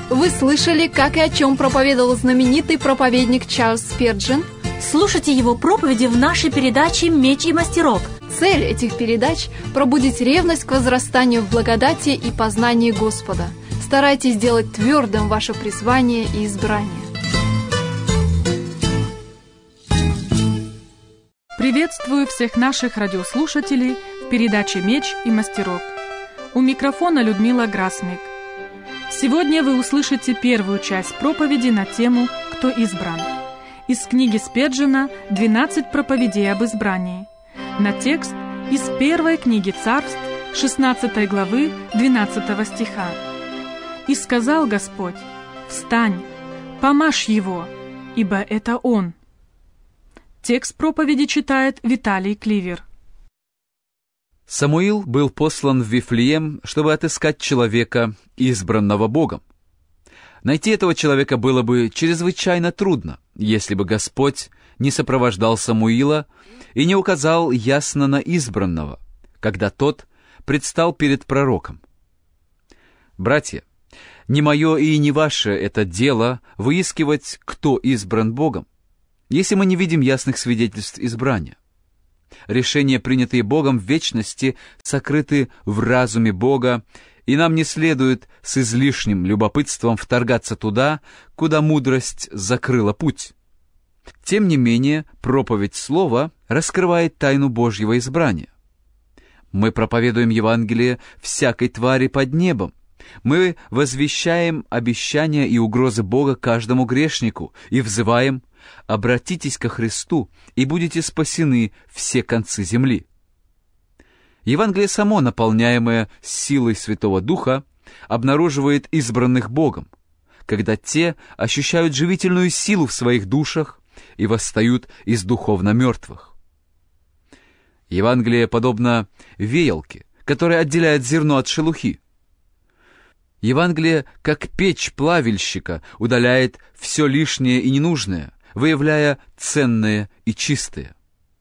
Вы слышали, как и о чем проповедовал знаменитый проповедник Чарльз Спирджин? Слушайте его проповеди в нашей передаче «Меч и мастерок». Цель этих передач – пробудить ревность к возрастанию в благодати и познании Господа. Старайтесь сделать твердым ваше призвание и избрание. Приветствую всех наших радиослушателей в передаче «Меч и мастерок». У микрофона Людмила Грасмик. Сегодня вы услышите первую часть проповеди на тему «Кто избран?» из книги Спирджина «12 проповедей об избрании», на текст из первой книги Царств, 16 главы, 12 стиха. «И сказал Господь: встань, помажь его, ибо это он». Текст проповеди читает Виталий Кливер. Самуил был послан в Вифлеем, чтобы отыскать человека, избранного Богом. Найти этого человека было бы чрезвычайно трудно, если бы Господь не сопровождал Самуила и не указал ясно на избранного, когда тот предстал перед пророком. Братья, не мое и не ваше это дело выискивать, кто избран Богом, если мы не видим ясных свидетельств избрания. Решения, принятые Богом в вечности, сокрыты в разуме Бога, и нам не следует с излишним любопытством вторгаться туда, куда мудрость закрыла путь. Тем не менее, проповедь Слова раскрывает тайну Божьего избрания. Мы проповедуем Евангелие всякой твари под небом. Мы возвещаем обещания и угрозы Бога каждому грешнику и взываем: «Обратитесь ко Христу, и будете спасены все концы земли». Евангелие само, наполняемое силой Святого Духа, обнаруживает избранных Богом, когда те ощущают живительную силу в своих душах и восстают из духовно мертвых. Евангелие подобно веялке, которая отделяет зерно от шелухи. Евангелие, как печь плавильщика, удаляет все лишнее и ненужное, выявляя ценное и чистое.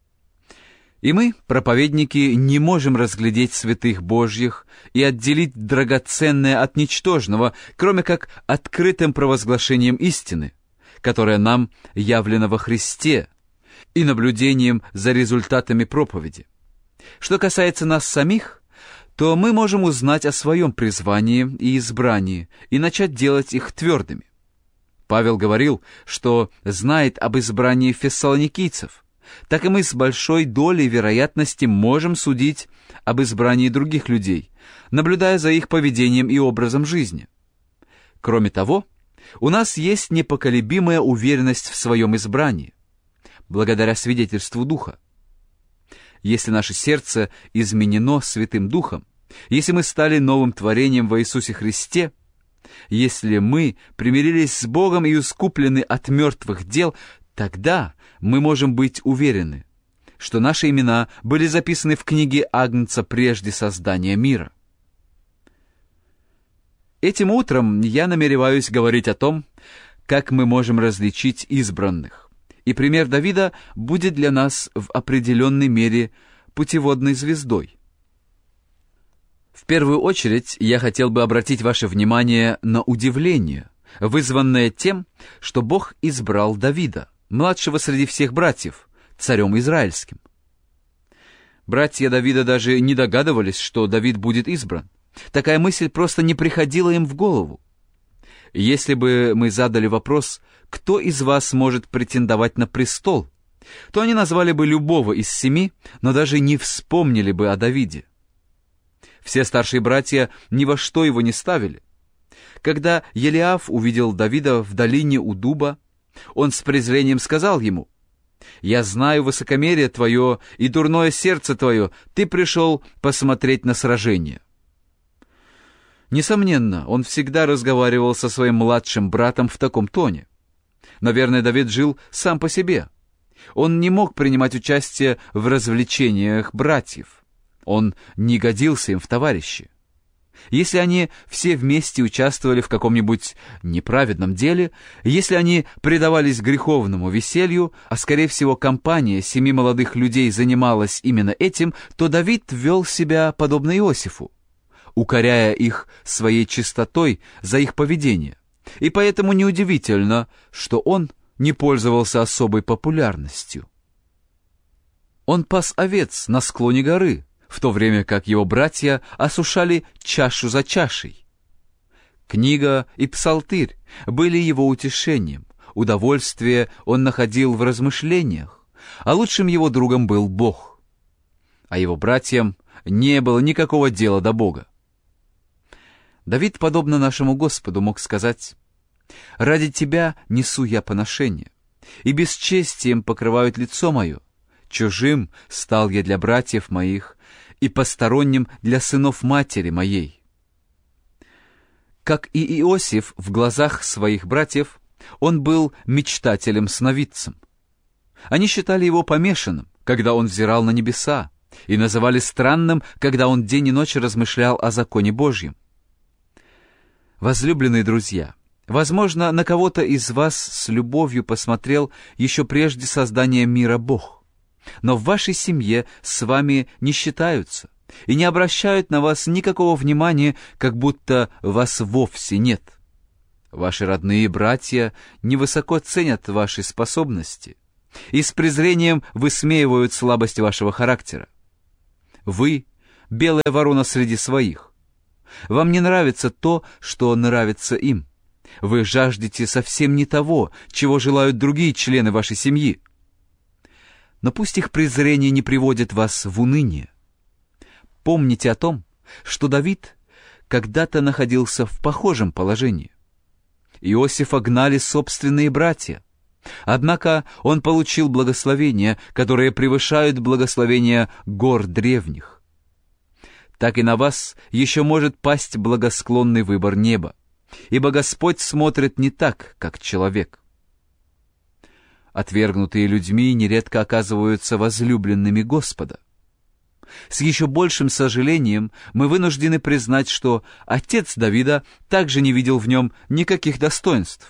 И мы, проповедники, не можем разглядеть святых Божьих и отделить драгоценное от ничтожного, кроме как открытым провозглашением истины, которая нам явлена во Христе, и наблюдением за результатами проповеди. Что касается нас самих, то мы можем узнать о своем призвании и избрании и начать делать их твердыми. Павел говорил, что знает об избрании фессалоникийцев, так и мы с большой долей вероятности можем судить об избрании других людей, наблюдая за их поведением и образом жизни. Кроме того, у нас есть непоколебимая уверенность в своем избрании, благодаря свидетельству Духа. Если наше сердце изменено Святым Духом, если мы стали новым творением во Иисусе Христе, если мы примирились с Богом и искуплены от мертвых дел, тогда мы можем быть уверены, что наши имена были записаны в книге Агнца прежде создания мира. Этим утром я намереваюсь говорить о том, как мы можем различить избранных, и пример Давида будет для нас в определенной мере путеводной звездой. В первую очередь я хотел бы обратить ваше внимание на удивление, вызванное тем, что Бог избрал Давида, младшего среди всех братьев, царем израильским. Братья Давида даже не догадывались, что Давид будет избран. Такая мысль просто не приходила им в голову. Если бы мы задали вопрос, кто из вас может претендовать на престол, то они назвали бы любого из 7, но даже не вспомнили бы о Давиде. Все старшие братья ни во что его не ставили. Когда Елиаф увидел Давида в долине у дуба, он с презрением сказал ему: «Я знаю высокомерие твое и дурное сердце твое, ты пришел посмотреть на сражение». Несомненно, он всегда разговаривал со своим младшим братом в таком тоне. Наверное, Давид жил сам по себе. Он не мог принимать участие в развлечениях братьев. Он не годился им в товарищи. Если они все вместе участвовали в каком-нибудь неправедном деле, если они предавались греховному веселью, а скорее всего компания 7 молодых людей занималась именно этим, то Давид вел себя подобно Иосифу, укоряя их своей чистотой за их поведение и поэтому неудивительно, что он не пользовался особой популярностью. Он пас овец на склоне горы, в то время как его братья осушали чашу за чашей. Книга и псалтырь были его утешением, удовольствие он находил в размышлениях, а лучшим его другом был Бог. А его братьям не было никакого дела до Бога. Давид, подобно нашему Господу, мог сказать: «Ради тебя несу я поношение, и бесчестием покрывают лицо мое. Чужим стал я для братьев моих, и посторонним для сынов матери моей». Как и Иосиф в глазах своих братьев, он был мечтателем-сновидцем. Они считали его помешанным, когда он взирал на небеса, и называли странным, когда он день и ночь размышлял о законе Божьем. Возлюбленные друзья, возможно, на кого-то из вас с любовью посмотрел еще прежде создания мира Бог, но в вашей семье с вами не считаются и не обращают на вас никакого внимания, как будто вас вовсе нет. Ваши родные братья невысоко ценят ваши способности и с презрением высмеивают слабость вашего характера. Вы — белая ворона среди своих. Вам не нравится то, что нравится им. Вы жаждете совсем не того, чего желают другие члены вашей семьи. Но пусть их презрение не приводит вас в уныние. Помните о том, что Давид когда-то находился в похожем положении. Иосифа гнали собственные братья. Однако он получил благословения, которые превышают благословения гор древних. Так и на вас еще может пасть благосклонный выбор неба, ибо Господь смотрит не так, как человек. Отвергнутые людьми нередко оказываются возлюбленными Господа. С еще большим сожалением мы вынуждены признать, что отец Давида также не видел в нем никаких достоинств.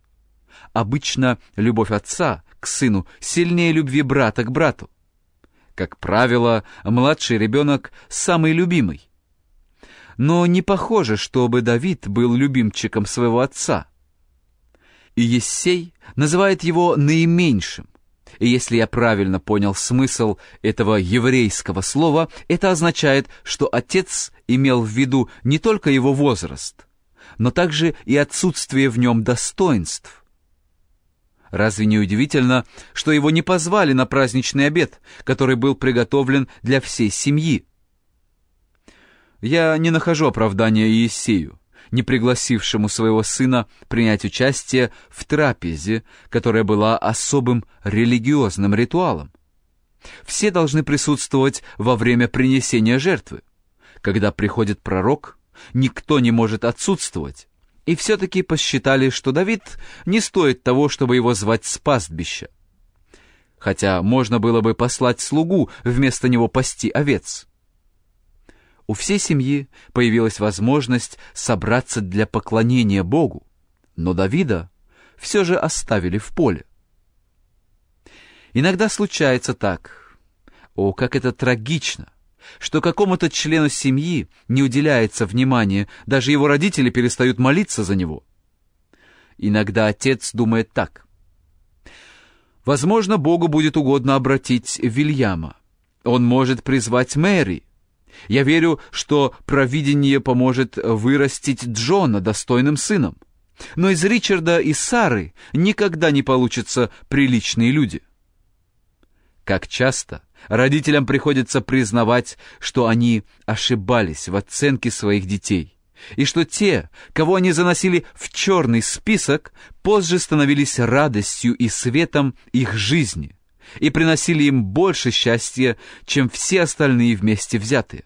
Обычно любовь отца к сыну сильнее любви брата к брату. Как правило, младший ребенок самый любимый. Но не похоже, чтобы Давид был любимчиком своего отца. И Иессей называет его наименьшим. И если я правильно понял смысл этого еврейского слова, это означает, что отец имел в виду не только его возраст, но также и отсутствие в нем достоинств. Разве не удивительно, что его не позвали на праздничный обед, который был приготовлен для всей семьи? Я не нахожу оправдания Иессею, не пригласившему своего сына принять участие в трапезе, которая была особым религиозным ритуалом. Все должны присутствовать во время принесения жертвы. Когда приходит пророк, никто не может отсутствовать. И все-таки посчитали, что Давид не стоит того, чтобы его звать с пастбища. Хотя можно было бы послать слугу вместо него пасти овец. У всей семьи появилась возможность собраться для поклонения Богу, но Давида все же оставили в поле. Иногда случается так, как это трагично, что какому-то члену семьи не уделяется внимания, даже его родители перестают молиться за него. Иногда отец думает так: возможно, Богу будет угодно обратить Вильяма. Он может призвать Мэри. Я верю, что провидение поможет вырастить Джона достойным сыном. Но из Ричарда и Сары никогда не получатся приличные люди. Как часто родителям приходится признавать, что они ошибались в оценке своих детей, и что те, кого они заносили в черный список, позже становились радостью и светом их жизни и приносили им больше счастья, чем все остальные вместе взятые.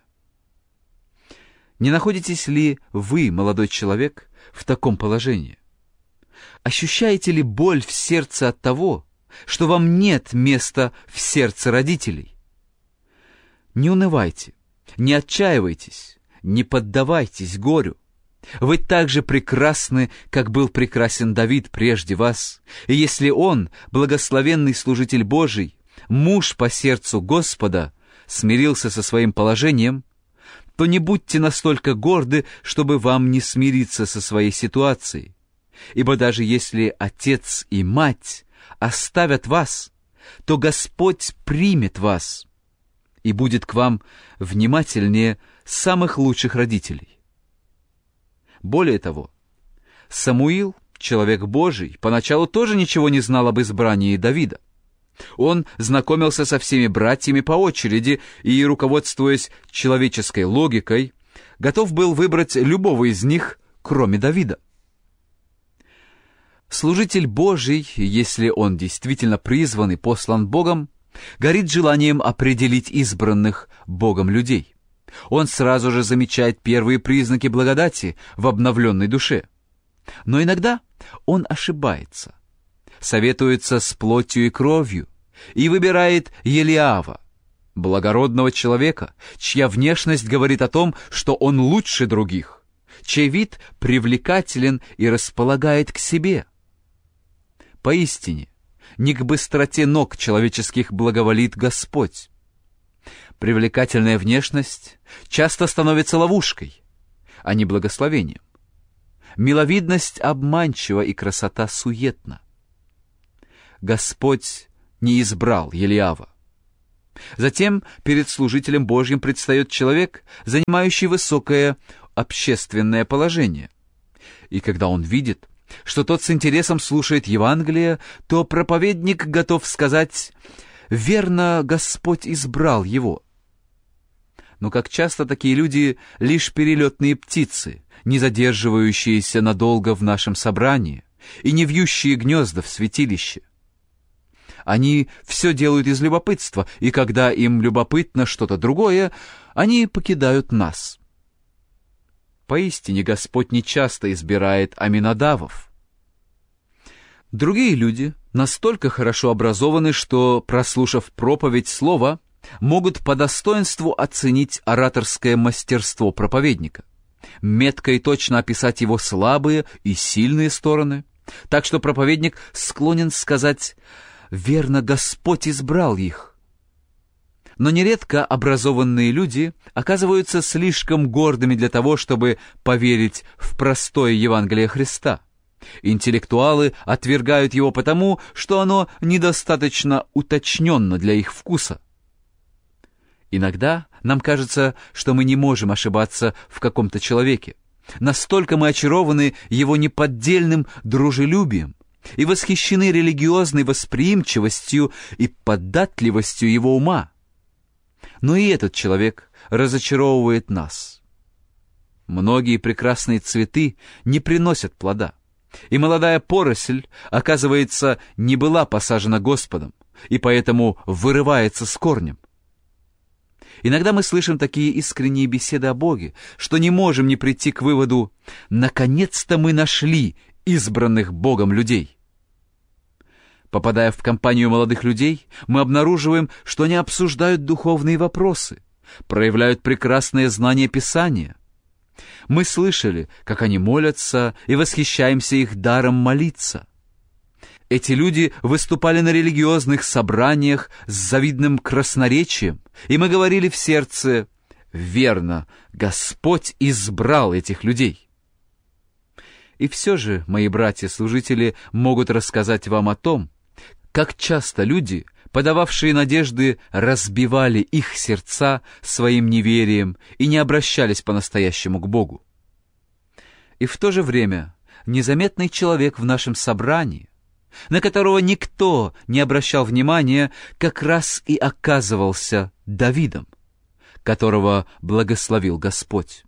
Не находитесь ли вы, молодой человек, в таком положении? Ощущаете ли боль в сердце от того, что вам нет места в сердце родителей? Не унывайте, не отчаивайтесь, не поддавайтесь горю. Вы так же прекрасны, как был прекрасен Давид прежде вас. И если он, благословенный служитель Божий, муж по сердцу Господа, смирился со своим положением, то не будьте настолько горды, чтобы вам не смириться со своей ситуацией. Ибо даже если отец и мать оставят вас, то Господь примет вас и будет к вам внимательнее самых лучших родителей. Более того, Самуил, человек Божий, поначалу тоже ничего не знал об избрании Давида. Он знакомился со всеми братьями по очереди и, руководствуясь человеческой логикой, готов был выбрать любого из них, кроме Давида. Служитель Божий, если он действительно призван и послан Богом, горит желанием определить избранных Богом людей. Он сразу же замечает первые признаки благодати в обновленной душе. Но иногда он ошибается, советуется с плотью и кровью и выбирает Елиава, благородного человека, чья внешность говорит о том, что он лучше других, чей вид привлекателен и располагает к себе. Поистине, не к быстроте ног человеческих благоволит Господь. Привлекательная внешность часто становится ловушкой, а не благословением. Миловидность обманчива и красота суетна. Господь не избрал Елиава. Затем перед служителем Божьим предстает человек, занимающий высокое общественное положение. И когда он видит, что тот с интересом слушает Евангелие, то проповедник готов сказать: «Верно, Господь избрал его». Но как часто такие люди — лишь перелетные птицы, не задерживающиеся надолго в нашем собрании и не вьющие гнезда в святилище. Они все делают из любопытства, и когда им любопытно что-то другое, они покидают нас. Поистине Господь нечасто избирает Аминадавов. Другие люди настолько хорошо образованы, что, прослушав проповедь слова, могут по достоинству оценить ораторское мастерство проповедника, метко и точно описать его слабые и сильные стороны, так что проповедник склонен сказать: «Верно, Господь избрал их». Но нередко образованные люди оказываются слишком гордыми для того, чтобы поверить в простое Евангелие Христа. Интеллектуалы отвергают его потому, что оно недостаточно уточненно для их вкуса. Иногда нам кажется, что мы не можем ошибаться в каком-то человеке. Настолько мы очарованы его неподдельным дружелюбием и восхищены религиозной восприимчивостью и податливостью его ума. Но и этот человек разочаровывает нас. Многие прекрасные цветы не приносят плода, и молодая поросль, оказывается, не была посажена Господом, и поэтому вырывается с корнем. Иногда мы слышим такие искренние беседы о Боге, что не можем не прийти к выводу: наконец-то мы нашли избранных Богом людей. Попадая в компанию молодых людей, мы обнаруживаем, что они обсуждают духовные вопросы, проявляют прекрасное знание Писания. Мы слышали, как они молятся, и восхищаемся их даром молиться. Эти люди выступали на религиозных собраниях с завидным красноречием, и мы говорили в сердце: «Верно, Господь избрал этих людей». И все же, мои братья-служители могут рассказать вам о том, как часто люди, подававшие надежды, разбивали их сердца своим неверием и не обращались по-настоящему к Богу. И в то же время незаметный человек в нашем собрании, на которого никто не обращал внимания, как раз и оказывался Давидом, которого благословил Господь.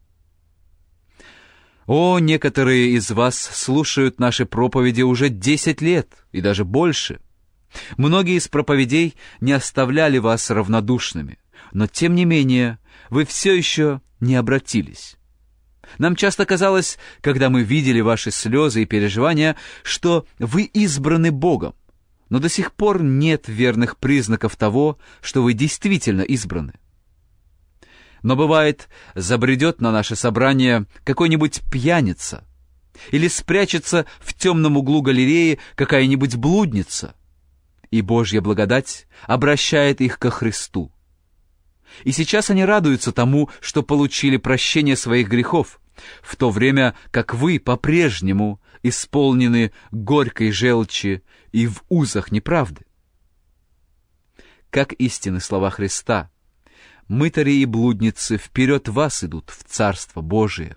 О, некоторые из вас слушают наши проповеди уже 10 лет и даже больше. Многие из проповедей не оставляли вас равнодушными, но тем не менее вы все еще не обратились. Нам часто казалось, когда мы видели ваши слезы и переживания, что вы избраны Богом, но до сих пор нет верных признаков того, что вы действительно избраны. Но бывает, забредет на наше собрание какой-нибудь пьяница или спрячется в темном углу галереи какая-нибудь блудница, и Божья благодать обращает их ко Христу. И сейчас они радуются тому, что получили прощение своих грехов, в то время как вы по-прежнему исполнены горькой желчи и в узах неправды. Как истины слова Христа, мытари и блудницы вперед вас идут в Царство Божие.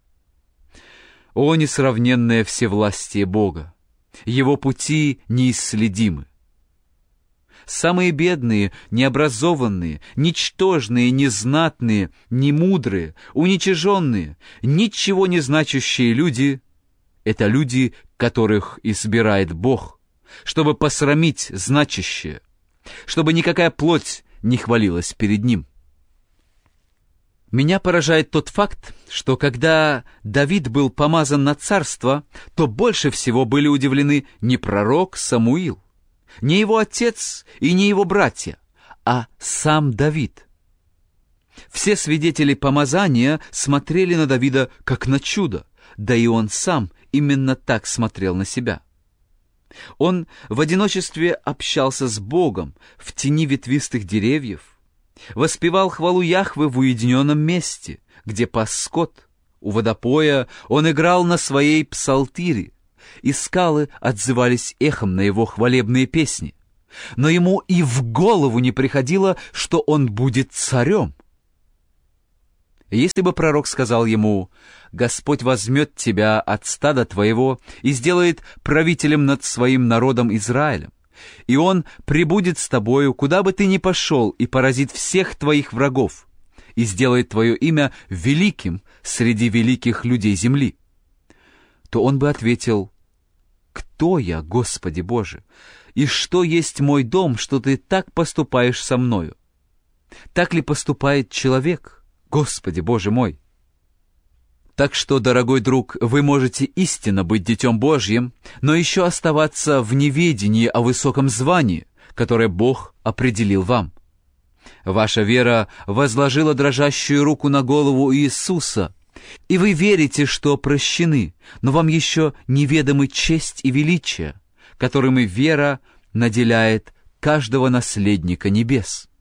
О, несравненное всевластие Бога! Его пути неисследимы. Самые бедные, необразованные, ничтожные, незнатные, немудрые, уничиженные, ничего не значащие люди — это люди, которых избирает Бог, чтобы посрамить значащее, чтобы никакая плоть не хвалилась перед Ним. Меня поражает тот факт, что когда Давид был помазан на царство, то больше всего были удивлены не пророк Самуил, не его отец и не его братья, а сам Давид. Все свидетели помазания смотрели на Давида как на чудо, да и он сам именно так смотрел на себя. Он в одиночестве общался с Богом в тени ветвистых деревьев, воспевал хвалу Яхве в уединенном месте, где пас скот. У водопоя он играл на своей псалтире, и скалы отзывались эхом на его хвалебные песни. Но ему и в голову не приходило, что он будет царем. Если бы пророк сказал ему: «Господь возьмет тебя от стада твоего и сделает правителем над своим народом Израилем, и он пребудет с тобою, куда бы ты ни пошел, и поразит всех твоих врагов, и сделает твое имя великим среди великих людей земли», то он бы ответил: «Кто я, Господи Боже, и что есть мой дом, что ты так поступаешь со мною? Так ли поступает человек, Господи Боже мой?» Так что, дорогой друг, вы можете истинно быть Детем Божьим, но еще оставаться в неведении о высоком звании, которое Бог определил вам. Ваша вера возложила дрожащую руку на голову Иисуса, и вы верите, что прощены, но вам еще неведомы честь и величие, которыми вера наделяет каждого наследника небес.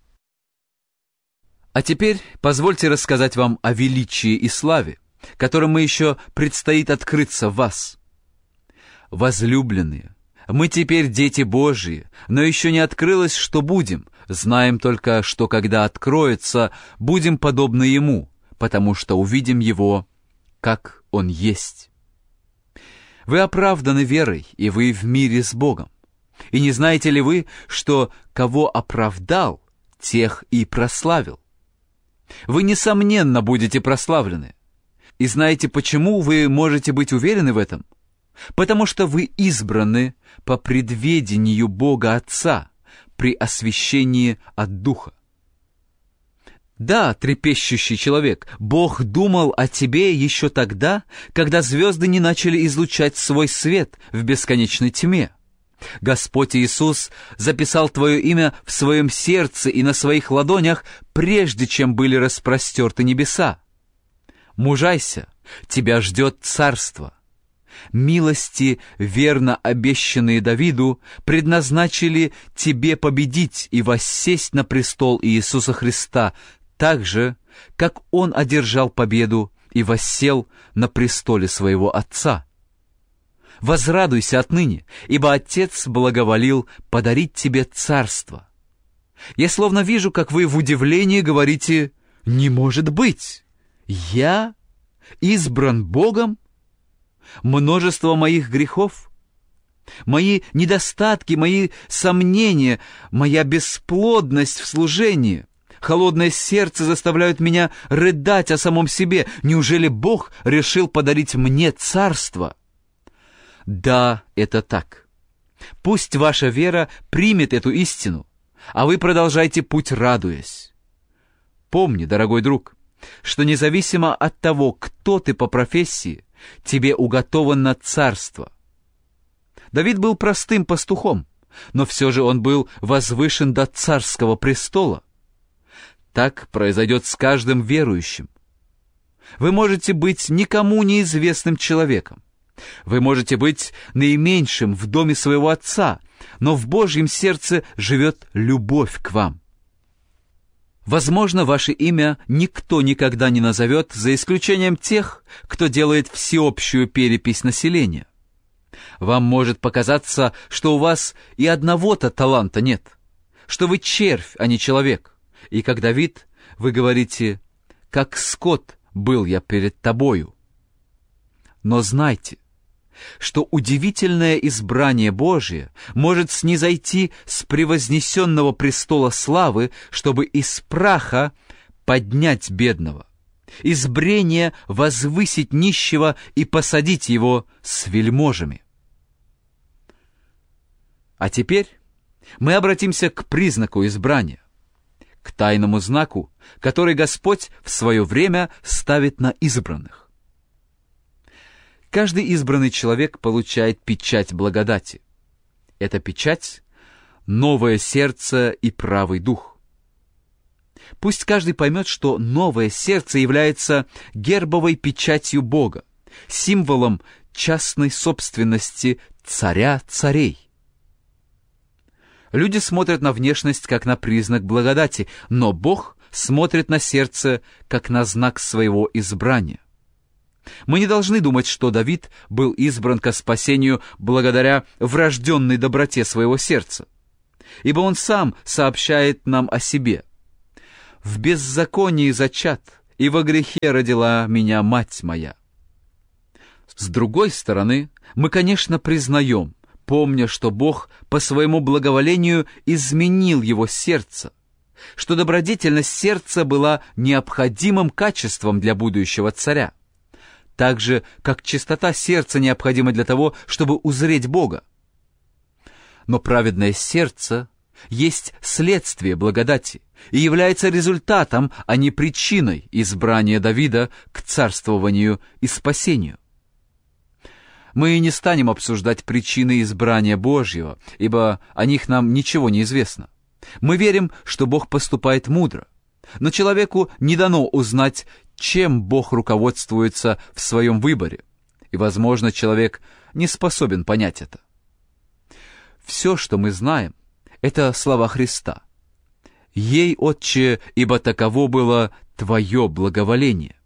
А теперь позвольте рассказать вам о величии и славе, которым еще предстоит открыться в вас. Возлюбленные, мы теперь дети Божьи, но еще не открылось, что будем. Знаем только, что когда откроется, будем подобны Ему, потому что увидим Его, как Он есть. Вы оправданы верой, и вы в мире с Богом. И не знаете ли вы, что кого оправдал, тех и прославил? Вы, несомненно, будете прославлены. И знаете, почему вы можете быть уверены в этом? Потому что вы избраны по предведению Бога Отца при освящении от Духа. Да, трепещущий человек, Бог думал о тебе еще тогда, когда звезды не начали излучать свой свет в бесконечной тьме. Господь Иисус записал твое имя в своем сердце и на своих ладонях, прежде чем были распростерты небеса. Мужайся, тебя ждет царство. Милости, верно обещанные Давиду, предназначили тебе победить и воссесть на престол Иисуса Христа, так же, как Он одержал победу и воссел на престоле своего Отца. Возрадуйся отныне, ибо Отец благоволил подарить тебе царство. Я словно вижу, как вы в удивлении говорите: «Не может быть! Я избран Богом? Множество моих грехов, мои недостатки, мои сомнения, моя бесплодность в служении, холодное сердце заставляют меня рыдать о самом себе. Неужели Бог решил подарить мне царство?» Да, это так. Пусть ваша вера примет эту истину, а вы продолжайте путь, радуясь. Помни, дорогой друг, что независимо от того, кто ты по профессии, тебе уготовано царство. Давид был простым пастухом, но все же он был возвышен до царского престола. Так произойдет с каждым верующим. Вы можете быть никому неизвестным человеком. Вы можете быть наименьшим в доме своего отца, но в Божьем сердце живет любовь к вам. Возможно, ваше имя никто никогда не назовет, за исключением тех, кто делает всеобщую перепись населения. Вам может показаться, что у вас и одного-то таланта нет, что вы червь, а не человек. И как Давид, вы говорите: «Как скот был я перед тобою». Но знайте, что удивительное избрание Божие может снизойти с превознесенного престола славы, чтобы из праха поднять бедного, из брения возвысить нищего и посадить его с вельможами. А теперь мы обратимся к признаку избрания, к тайному знаку, который Господь в свое время ставит на избранных. Каждый избранный человек получает печать благодати. Эта печать — новое сердце и правый дух. Пусть каждый поймет, что новое сердце является гербовой печатью Бога, символом частной собственности царя царей. Люди смотрят на внешность как на признак благодати, но Бог смотрит на сердце как на знак своего избрания. Мы не должны думать, что Давид был избран ко спасению благодаря врожденной доброте своего сердца, ибо он сам сообщает нам о себе: «В беззаконии зачат, и во грехе родила меня мать моя». С другой стороны, мы, конечно, признаем, помня, что Бог по своему благоволению изменил его сердце, что добродетельность сердца была необходимым качеством для будущего царя, так же, как чистота сердца необходима для того, чтобы узреть Бога. Но праведное сердце есть следствие благодати и является результатом, а не причиной избрания Давида к царствованию и спасению. Мы не станем обсуждать причины избрания Божьего, ибо о них нам ничего не известно. Мы верим, что Бог поступает мудро, но человеку не дано узнать, чем Бог руководствуется в своем выборе, и, возможно, человек не способен понять это. Все, что мы знаем, это слова Христа: «Ей, Отче, ибо таково было Твое благоволение».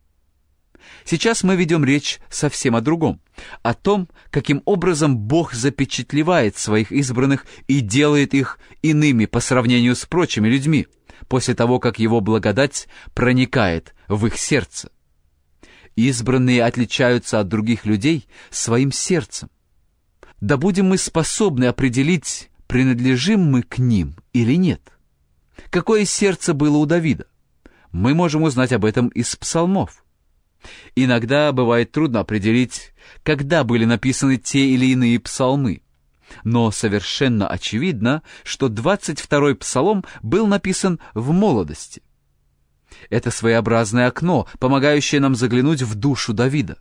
Сейчас мы ведем речь совсем о другом, о том, каким образом Бог запечатлевает своих избранных и делает их иными по сравнению с прочими людьми, после того, как Его благодать проникает в их сердце. Избранные отличаются от других людей своим сердцем. Да будем мы способны определить, принадлежим мы к ним или нет. Какое сердце было у Давида? Мы можем узнать об этом из псалмов. Иногда бывает трудно определить, когда были написаны те или иные псалмы, но совершенно очевидно, что 22-й псалом был написан в молодости. Это своеобразное окно, помогающее нам заглянуть в душу Давида.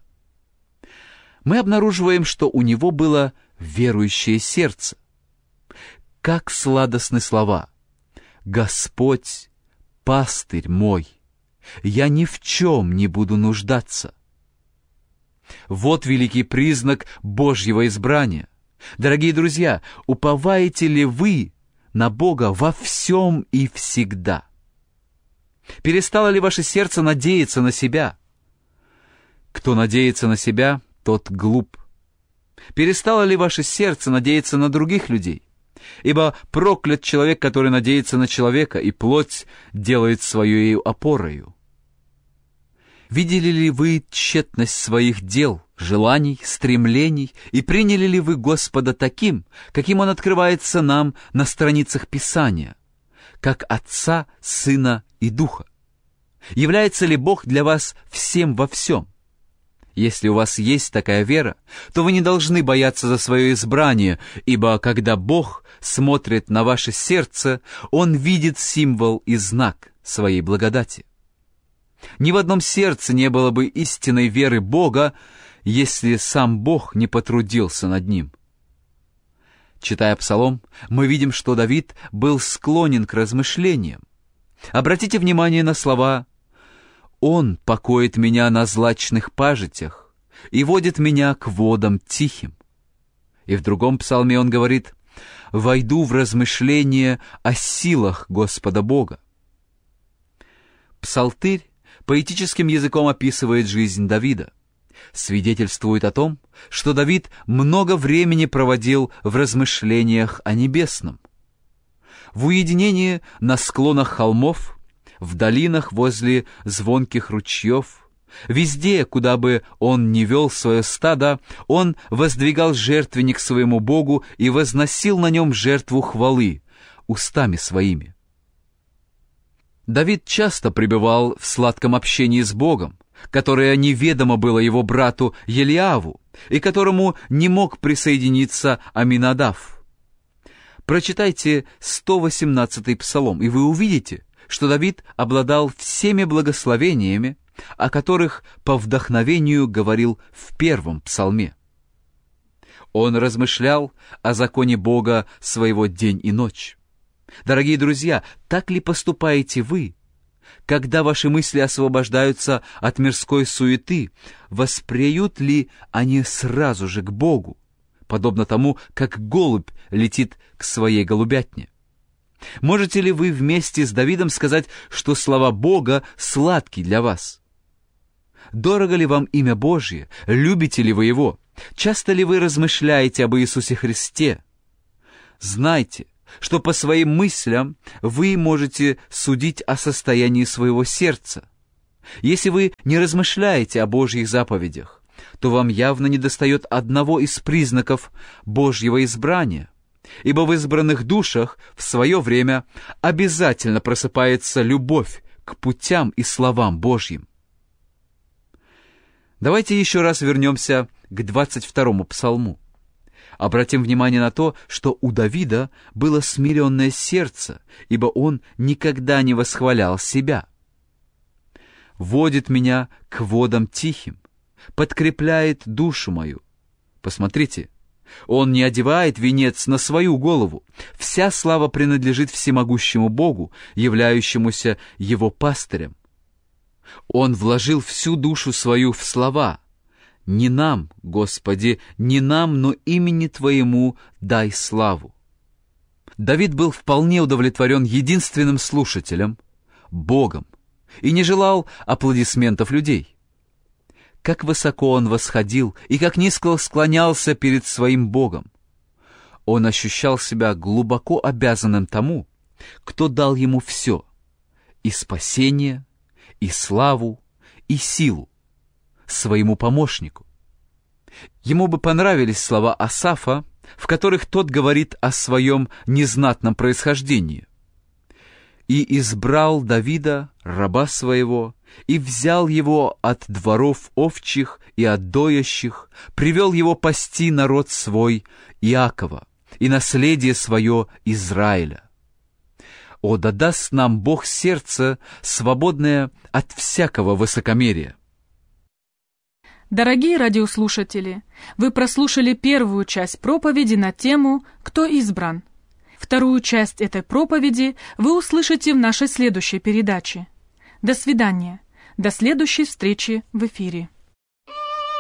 Мы обнаруживаем, что у него было верующее сердце. Как сладостны слова: «Господь, пастырь мой, я ни в чем не буду нуждаться». Вот великий признак Божьего избрания. Дорогие друзья, уповаете ли вы на Бога во всем и всегда? Перестало ли ваше сердце надеяться на себя? Кто надеется на себя, тот глуп. Перестало ли ваше сердце надеяться на других людей? Ибо проклят человек, который надеется на человека, и плоть делает своею опорою. Видели ли вы тщетность своих дел, желаний, стремлений, и приняли ли вы Господа таким, каким Он открывается нам на страницах Писания, как Отца, Сына и Духа? Является ли Бог для вас всем во всем? Если у вас есть такая вера, то вы не должны бояться за свое избрание, ибо когда Бог смотрит на ваше сердце, Он видит символ и знак своей благодати. Ни в одном сердце не было бы истинной веры Бога, если сам Бог не потрудился над ним. Читая Псалом, мы видим, что Давид был склонен к размышлениям. Обратите внимание на слова: «Он покоит меня на злачных пажитях и водит меня к водам тихим». И в другом псалме он говорит: «Войду в размышление о силах Господа Бога». Псалтырь поэтическим языком описывает жизнь Давида. Свидетельствует о том, что Давид много времени проводил в размышлениях о небесном. В уединении на склонах холмов, в долинах возле звонких ручьев, везде, куда бы он ни вел свое стадо, он воздвигал жертвенник своему Богу и возносил на нем жертву хвалы устами своими. Давид часто пребывал в сладком общении с Богом, которое неведомо было его брату Елиаву, и которому не мог присоединиться Аминадав. Прочитайте 118-й псалом, и вы увидите, что Давид обладал всеми благословениями, о которых по вдохновению говорил в первом псалме. Он размышлял о законе Бога своего день и ночь. Дорогие друзья, так ли поступаете вы, когда ваши мысли освобождаются от мирской суеты? Воспреют ли они сразу же к Богу, подобно тому, как голубь летит к своей голубятне? Можете ли вы вместе с Давидом сказать, что слова Бога сладки для вас? Дорого ли вам имя Божье? Любите ли вы его? Часто ли вы размышляете об Иисусе Христе? Знайте, что по своим мыслям вы можете судить о состоянии своего сердца. Если вы не размышляете о Божьих заповедях, то вам явно недостает одного из признаков Божьего избрания, ибо в избранных душах в свое время обязательно просыпается любовь к путям и словам Божьим. Давайте еще раз вернемся к 22-му псалму. Обратим внимание на то, что у Давида было смиренное сердце, ибо он никогда не восхвалял себя. «Водит меня к водам тихим, подкрепляет душу мою». Посмотрите, он не одевает венец на свою голову. Вся слава принадлежит всемогущему Богу, являющемуся его пастырем. Он вложил всю душу свою в слова: «Не нам, Господи, не нам, но имени Твоему дай славу». Давид был вполне удовлетворен единственным слушателем — Богом, и не желал аплодисментов людей. Как высоко он восходил и как низко склонялся перед своим Богом. Он ощущал себя глубоко обязанным тому, кто дал ему все — и спасение, и славу, и силу, своему помощнику. Ему бы понравились слова Асафа, в которых тот говорит о своем незнатном происхождении. «И избрал Давида, раба своего, и взял его от дворов овчих и от доящих, привел его пасти народ свой Иакова и наследие свое Израиля. О, да даст нам Бог сердце, свободное от всякого высокомерия». Дорогие радиослушатели, вы прослушали первую часть проповеди на тему «Кто избран?». Вторую часть этой проповеди вы услышите в нашей следующей передаче. До свидания. До следующей встречи в эфире.